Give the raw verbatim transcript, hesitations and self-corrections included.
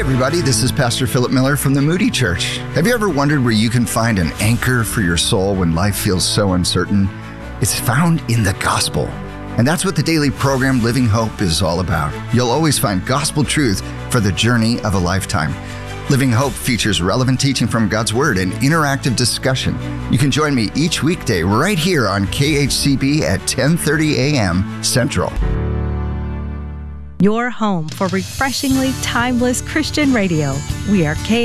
everybody. This is Pastor Philip Miller from the Moody Church. Have you ever wondered where you can find an anchor for your soul when life feels so uncertain? It's found in the gospel. And that's what the daily program Living Hope is all about. You'll always find gospel truth for the journey of a lifetime. Living Hope features relevant teaching from God's Word and interactive discussion. You can join me each weekday right here on K H C B at ten thirty a.m. Central. Your home for refreshingly timeless Christian radio. We are K